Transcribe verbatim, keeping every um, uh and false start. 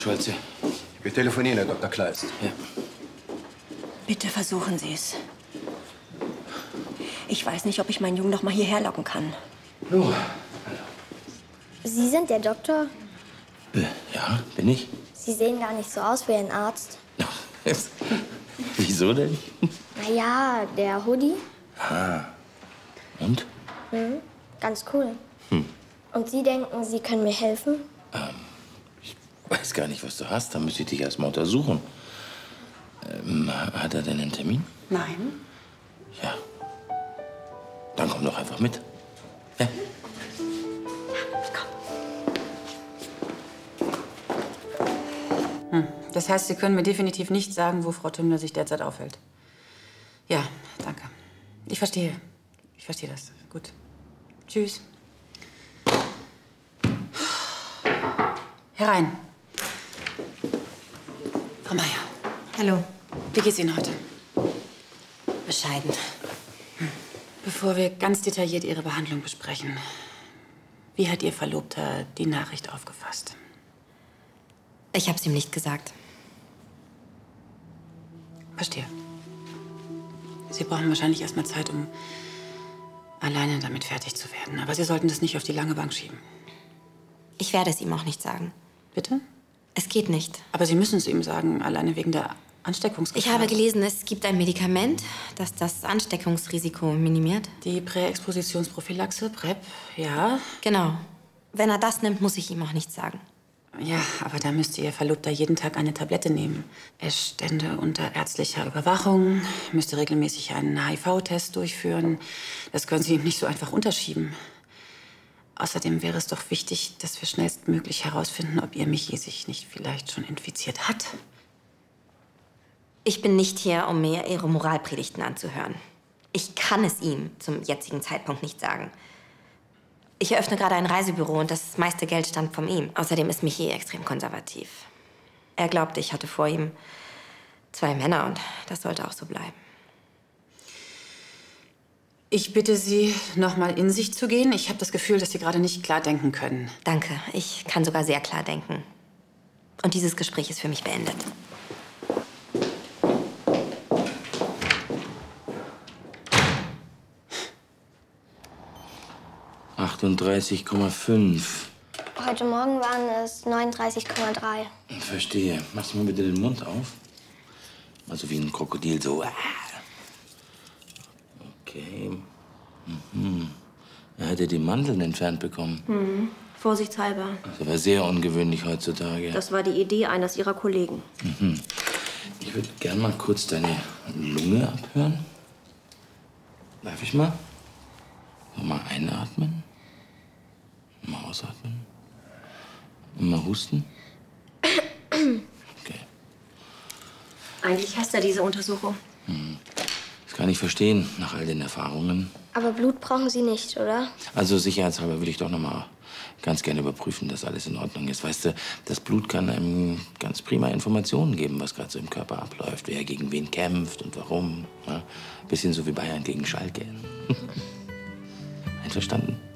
Schulze. Wir telefonieren, Herr Doktor Kleist. Ja. Bitte versuchen Sie es. Ich weiß nicht, ob ich meinen Jungen noch mal hierher locken kann. Oh. Sie sind der Doktor? Äh, ja, bin ich. Sie sehen gar nicht so aus wie ein Arzt. Ach, wieso denn? Na ja, der Hoodie. Ah. Und? Mhm. Ganz cool. Hm. Und Sie denken, Sie können mir helfen? Ähm, ich weiß gar nicht, was du hast. Da müsste ich dich erst mal untersuchen. Ähm, hat er denn einen Termin? Nein. Ja. Dann komm doch einfach mit. Ja. Hm. Das heißt, Sie können mir definitiv nicht sagen, wo Frau Tümmler sich derzeit aufhält. Ja, danke. Ich verstehe. Ich verstehe das. Gut. Tschüss. Herein. Frau Meier. Hallo. Wie geht's Ihnen heute? Bescheiden. Bevor wir ganz detailliert Ihre Behandlung besprechen, wie hat Ihr Verlobter die Nachricht aufgefasst? Ich hab's ihm nicht gesagt. Verstehe. Sie brauchen wahrscheinlich erst mal Zeit, um alleine damit fertig zu werden. Aber Sie sollten das nicht auf die lange Bank schieben. Ich werde es ihm auch nicht sagen. Bitte? Es geht nicht. Aber Sie müssen es ihm sagen, alleine wegen der Ansteckungsgefahr. Ich habe gelesen, es gibt ein Medikament, das das Ansteckungsrisiko minimiert. Die Präexpositionsprophylaxe, PrEP, ja. Genau. Wenn er das nimmt, muss ich ihm auch nichts sagen. Ja, aber da müsste Ihr Verlobter jeden Tag eine Tablette nehmen. Er stände unter ärztlicher Überwachung, müsste regelmäßig einen H I V-Test durchführen. Das können Sie ihm nicht so einfach unterschieben. Außerdem wäre es doch wichtig, dass wir schnellstmöglich herausfinden, ob Ihr Michi sich nicht vielleicht schon infiziert hat. Ich bin nicht hier, um mir Ihre Moralpredigten anzuhören. Ich kann es ihm zum jetzigen Zeitpunkt nicht sagen. Ich eröffne gerade ein Reisebüro und das meiste Geld stammt von ihm. Außerdem ist Michi extrem konservativ. Er glaubte, ich hatte vor ihm zwei Männer und das sollte auch so bleiben. Ich bitte Sie, noch mal in sich zu gehen. Ich habe das Gefühl, dass Sie gerade nicht klar denken können. Danke. Ich kann sogar sehr klar denken. Und dieses Gespräch ist für mich beendet. achtunddreißig Komma fünf. Heute Morgen waren es neununddreißig Komma drei. Verstehe. Machst du mal bitte den Mund auf? Also wie ein Krokodil, so. Okay. Mhm. Er hätte die Mandeln entfernt bekommen. Mhm. Vorsichtshalber. Das war sehr ungewöhnlich heutzutage. Das war die Idee eines Ihrer Kollegen. Mhm. Ich würde gern mal kurz deine Lunge abhören. Darf ich mal? Mal einatmen. Mal ausatmen. Und mal husten. Okay. Eigentlich hasst er diese Untersuchung. Hm. Das kann ich verstehen, nach all den Erfahrungen. Aber Blut brauchen Sie nicht, oder? Also sicherheitshalber will ich doch noch mal ganz gerne überprüfen, dass alles in Ordnung ist. Weißt du, das Blut kann einem ganz prima Informationen geben, was gerade so im Körper abläuft. Wer gegen wen kämpft und warum. Ja? Bisschen so wie Bayern gegen Schalke. Einverstanden?